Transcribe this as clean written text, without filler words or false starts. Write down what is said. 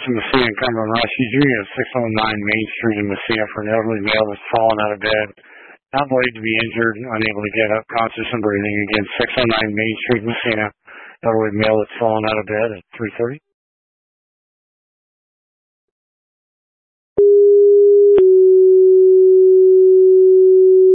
in Messina and Cumberland Rush. He's reading at 609 Main Street in Messina for an elderly male that's fallen out of bed. Not believed to be injured, unable to get up, conscious and breathing. Again, 609 Main Street, Messina. Elderly male that's fallen out of bed at 3:30.